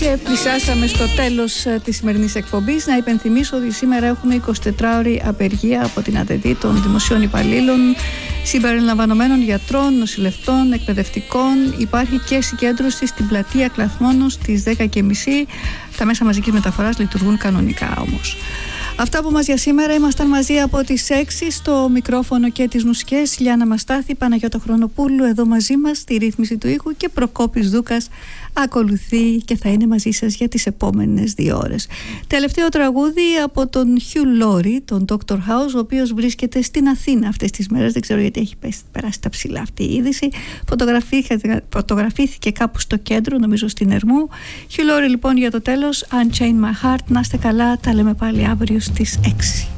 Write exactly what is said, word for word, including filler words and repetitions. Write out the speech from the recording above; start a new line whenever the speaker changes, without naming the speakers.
Και πλησιάσαμε στο τέλος της σημερινής εκπομπής. Να υπενθυμίσω ότι σήμερα έχουμε εικοσιτετράωρη απεργία από την ΑΤΕΔΗ των δημοσίων υπαλλήλων, συμπεριλαμβανομένων γιατρών, νοσηλευτών, εκπαιδευτικών. Υπάρχει και συγκέντρωση στην πλατεία Κλαθμόνος στις δέκα και μισή. Τα μέσα μαζικής μεταφοράς λειτουργούν κανονικά όμως. Αυτά που μας για σήμερα. Ήμασταν μαζί από τις έξι στο μικρόφωνο και τις μουσικές. Λιάννα Μαστάθη, Παναγιώτα Χρονοπούλου εδώ μαζί μας στη ρύθμιση του ήχου και Προκόπης Δούκας ακολουθεί και θα είναι μαζί σας για τις επόμενες δύο ώρες. Τελευταίο τραγούδι από τον Χιου Λόρι, τον Doctor House, ο οποίος βρίσκεται στην Αθήνα αυτές τις μέρες. Δεν ξέρω γιατί έχει περάσει τα ψηλά αυτή η είδηση. Φωτογραφήθηκε, φωτογραφήθηκε κάπου στο κέντρο, νομίζω στην Ερμού. Χιου Λόρι λοιπόν για το τέλος, Unchain My Heart. Να είστε καλά, τα λέμε πάλι αύριο στις έξι.